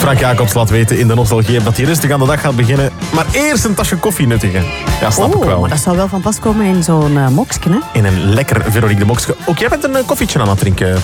Frank Jacobs laat weten in de nostalgie dat hij rustig aan de dag gaat beginnen. Maar eerst een tasje koffie nuttigen. Ja, snap ik wel. Maar dat zou wel van pas komen in zo'n moksje, hè? In een lekker Veronique de Moksje. Ook jij bent een koffietje aan het drinken.